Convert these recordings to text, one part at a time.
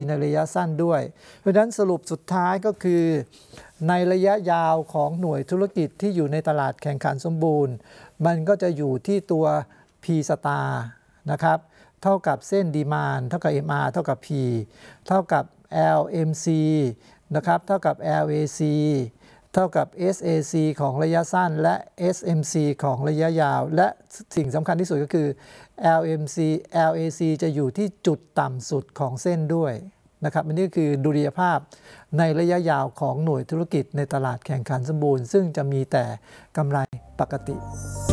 ในระยะสั้นด้วยเพราะฉะนั้นสรุปสุดท้ายก็คือในระยะยาวของหน่วยธุรกิจที่อยู่ในตลาดแข่งขันสมบูรณ์มันก็จะอยู่ที่ตัว P star นะครับเท่ากับเส้น Demand เท่ากับ MR เท่ากับ P เท่ากับ LMC นะครับเท่ากับ LAC เท่ากับ SAC ของระยะสั้นและ SMC ของระยะยาวและสิ่งสำคัญที่สุดก็คือ LAC จะอยู่ที่จุดต่ำสุดของเส้นด้วยนะครับอันนี้คือดุลยภาพในระยะยาวของหน่วยธุรกิจในตลาดแข่งขันสมบูรณ์ซึ่งจะมีแต่กำไรปกติ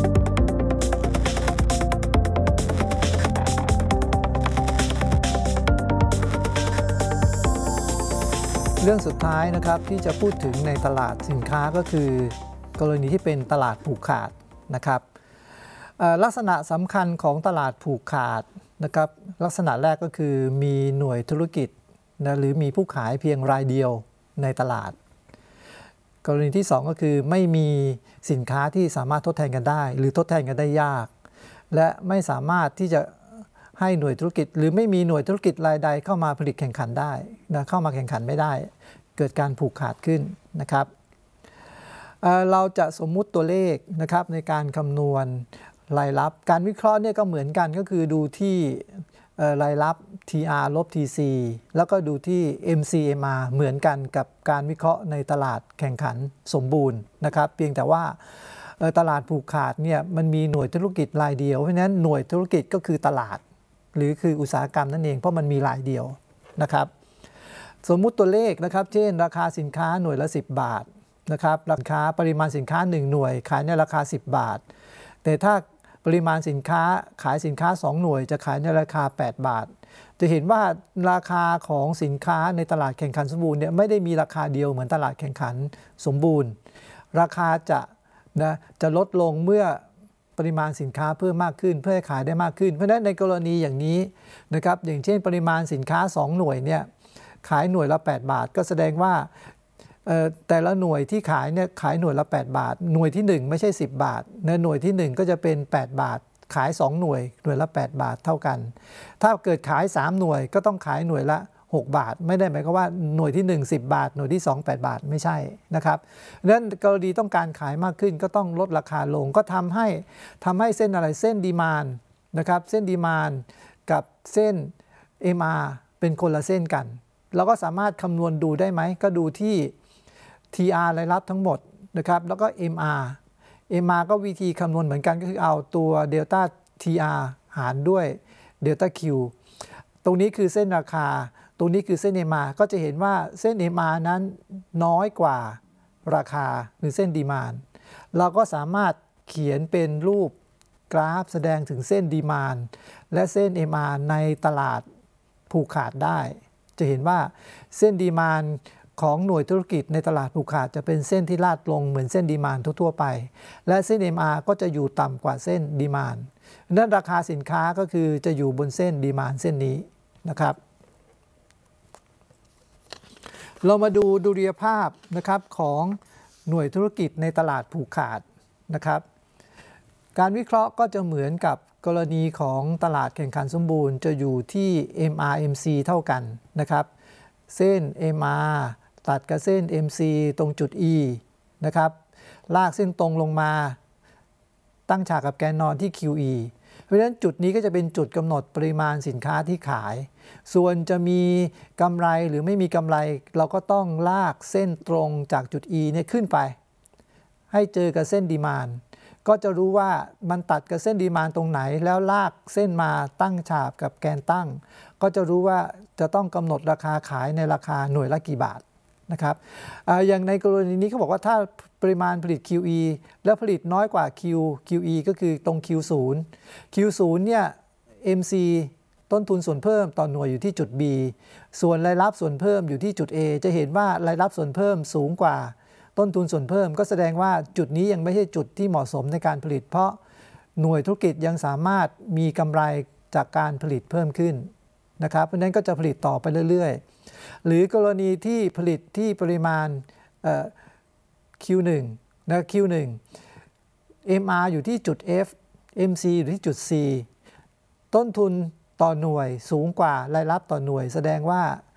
เรื่องสุดท้ายนะครับที่จะพูดถึงในตลาดสินค้าก็คือกรณีที่เป็นตลาดผูกขาดนะครับลักษณะสำคัญของตลาดผูกขาดนะครับลักษณะแรกก็คือมีหน่วยธุรกิจนะหรือมีผู้ขายเพียงรายเดียวในตลาดกรณีที่2ก็คือไม่มีสินค้าที่สามารถทดแทนกันได้หรือทดแทนกันได้ยากและไม่สามารถที่จะให้หน่วยธุรกิจหรือไม่มีหน่วยธุรกิจรายใดเข้ามาผลิตแข่งขันได้นะเข้ามาแข่งขันไม่ได้เกิดการผูกขาดขึ้นนะครับเราจะสมมุติตัวเลขนะครับในการคำนวณรายรับการวิเคราะห์เนี่ยก็เหมือนกันก็คือดูที่รายรับ TR ลบ TC แล้วก็ดูที่ MCMR เหมือนกันกับการวิเคราะห์ในตลาดแข่งขันสมบูรณ์นะครับเพียงแต่ว่าตลาดผูกขาดเนี่ยมันมีหน่วยธุรกิจรายเดียวเพราะฉะนั้นหน่วยธุรกิจก็คือตลาดหรือคืออุตสาหกรรมนั่นเองเพราะมันมีรายเดียวนะครับสมมุติตัวเลขนะครับเช่นราคาสินค้าหน่วยละ10 บาทนะครับราคาปริมาณสินค้า1หน่วยขายในราคา10 บาทแต่ถ้าปริมาณสินค้าขายสินค้า2หน่วยจะขายในราคา8 บาทจะเห็นว่าราคาของสินค้าในตลาดแข่งขันสมบูรณ์เนี่ยไม่ได้มีราคาเดียวเหมือนตลาดแข่งขันสมบูรณ์ราคาจะลดลงเมื่อปริมาณสินค้าเพิ่มมากขึ้นเพื่อให้ขายได้มากขึ้นเพราะฉะนั้นในกรณีอย่างนี้นะครับอย่างเช่นปริมาณสินค้า2หน่วยเนี่ยขายหน่วยละ8 บาทก็แสดงว่าแต่ละหน่วยที่ขายเนี่ยขายหน่วยละ8 บาทหน่วยที่1ไม่ใช่10 บาทหน่วยที่1ก็จะเป็น8 บาทขาย2หน่วยละ8 บาทเท่ากันถ้าเกิดขาย3หน่วยก็ต้องขายหน่วยละ6 บาทไม่ได้หมายความว่าหน่วยที่1 10 บาทหน่วยที่2 8 บาทไม่ใช่นะครับดังนั้นกรณีต้องการขายมากขึ้นก็ต้องลดราคาลงก็ทำให้เส้นอะไรเส้นดีมานด์นะครับเส้นดีมานด์กับเส้น MR เป็นคนละเส้นกันเราก็สามารถคำนวณดูได้ไหมก็ดูที่ TR รายรับทั้งหมดนะครับแล้วก็ MR ก็วิธีคำนวณเหมือนกันก็คือเอาตัวเดลต้า TR หารด้วยเดลต้า Q ตรงนี้คือเส้นราคาตรงนี้คือเส้น MR ก็จะเห็นว่าเส้น MR นั้นน้อยกว่าราคาหรือเส้นดีมานด์เราก็สามารถเขียนเป็นรูปกราฟแสดงถึงเส้นดีมานด์และเส้น MR ในตลาดผูกขาดได้จะเห็นว่าเส้นดีมานด์ของหน่วยธุรกิจในตลาดผูกขาดจะเป็นเส้นที่ลาดลงเหมือนเส้นดีมานด์ทั่วไปและเส้น MR ก็จะอยู่ต่ำกว่าเส้นดีมานด์นั้นราคาสินค้าก็คือจะอยู่บนเส้นดีมานด์เส้นนี้นะครับเรามาดูดุลยภาพนะครับของหน่วยธุรกิจในตลาดผูกขาดนะครับการวิเคราะห์ก็จะเหมือนกับกรณีของตลาดแข่งขันสมบูรณ์จะอยู่ที่ MRMC เท่ากันนะครับเส้น MR ตัดกับเส้น MC ตรงจุด E นะครับลากเส้นตรงลงมาตั้งฉากกับแกนนอนที่ QE เพราะฉะนั้นจุดนี้ก็จะเป็นจุดกำหนดปริมาณสินค้าที่ขายส่วนจะมีกำไรหรือไม่มีกำไรเราก็ต้องลากเส้นตรงจากจุด E เนี่ยขึ้นไปให้เจอกับเส้นดีมานด์ก็จะรู้ว่ามันตัดกับเส้นดีมานด์ตรงไหนแล้วลากเส้นมาตั้งฉากกับแกนตั้งก็จะรู้ว่าจะต้องกำหนดราคาขายในราคาหน่วยละกี่บาทนะครับอย่างในกรณีนี้เขาบอกว่าถ้าปริมาณผลิต QE แล้วผลิตน้อยกว่า QE ก็คือตรง Q0 เนี่ย MC ต้นทุนส่วนเพิ่มต่อหน่วยอยู่ที่จุด B ส่วนรายรับส่วนเพิ่มอยู่ที่จุด A จะเห็นว่ารายรับส่วนเพิ่มสูงกว่าต้นทุนส่วนเพิ่มก็แสดงว่าจุดนี้ยังไม่ใช่จุดที่เหมาะสมในการผลิตเพราะหน่วยธุรกิจยังสามารถมีกำไรจากการผลิตเพิ่มขึ้นนะครับเพราะนั้นก็จะผลิตต่อไปเรื่อยๆหรือกรณีที่ผลิตที่ปริมาณQ1 นะ Q1 MR อยู่ที่จุด F MC อยู่ที่จุด C ต้นทุนต่อหน่วยสูงกว่ารายรับต่อหน่วยแสดงว่า